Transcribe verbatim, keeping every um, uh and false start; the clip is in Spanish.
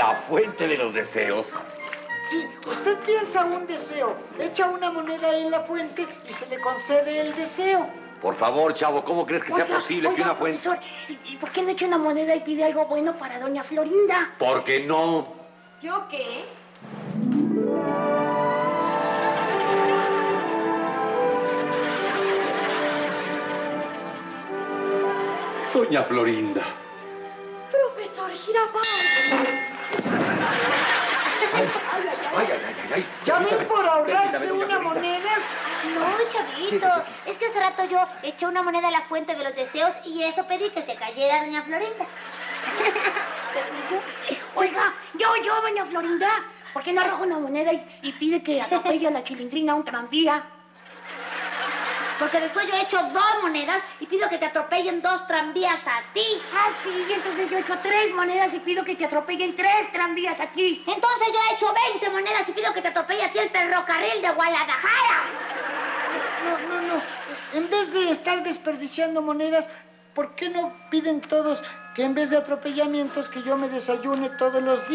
¿La fuente de los deseos? Sí, usted piensa un deseo, echa una moneda en la fuente y se le concede el deseo. Por favor, chavo, ¿cómo crees que sea Oiga, posible oiga, que una fuente...? profesor, ¿y, y por qué no echa una moneda y pide algo bueno para doña Florinda? ¿Por qué no? ¿Yo qué? Doña Florinda. Profesor Girabal. Ay, ay, ay, ay, ay. ¿Ya ven por ahorrarse Permítame, doña una Florinda. moneda? No, chavito. Es que hace rato yo eché una moneda a la fuente de los deseos y eso pedí que se cayera doña Florinda. Oiga, yo, yo, doña Florinda, ¿por qué no arroja una moneda y, y pide que atropelle a la chilindrina a un tranvía? Porque después yo echo dos monedas y pido que te atropellen dos tranvías a ti. Ah, sí, y entonces yo echo tres monedas y pido que te atropellen tres tranvías aquí. Entonces yo echo veinte monedas y pido que te atropelle a ti el ferrocarril de Guadalajara. No, no, no. En vez de estar desperdiciando monedas, ¿por qué no piden todos que en vez de atropellamientos que yo me desayune todos los días?